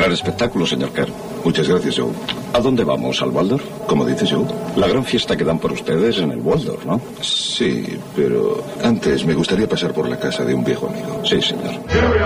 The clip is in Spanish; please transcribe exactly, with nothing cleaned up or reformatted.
Gran espectáculo, señor Kerr. Muchas gracias, Joe. ¿A dónde vamos? ¿Al Waldorf? ¿Cómo dice Joe? La gran fiesta que dan por ustedes en el Waldorf, ¿no? Sí, pero antes me gustaría pasar por la casa de un viejo amigo. Sí, señor.